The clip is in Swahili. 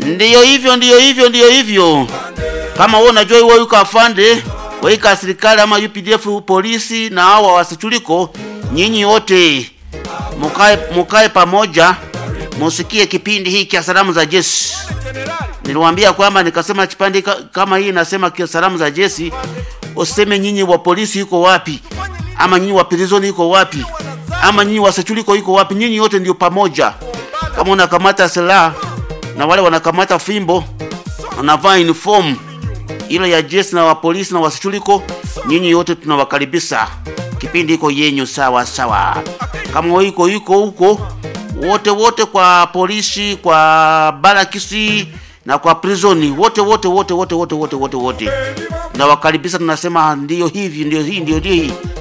Ndiyo hivyo. Kama wewe unajua wewe yuko afande, wewe yuko serikali ama UPDF polisi na hao wasichuliko, nyinyi wote mukae pamoja, musikie kipindi hiki cha salamu za jeshi. Niliwaambia kwamba nikasema kipindi kama hii nasema kwa salamu za jeshi, useme nyinyi wa polisi yuko wapi, ama nyinyi wa prison yuko wapi, ama nyinyi wa sechuliko yuko wapi, nyinyi wote ndio pamoja. Kama unakamata silaha na wale wanakamata fimbo, wanavaa uniform ile ya jeshi na wa polisi na wa sechuliko, nyinyi wote tunawakaribisha. Kipindi iko yenyu sawa. Kama wewe yuko huko wote kwa polisi, kwa barakisi na kwa prison, wote na wakaribisha. Tunasema ndio hivi, ndio hii.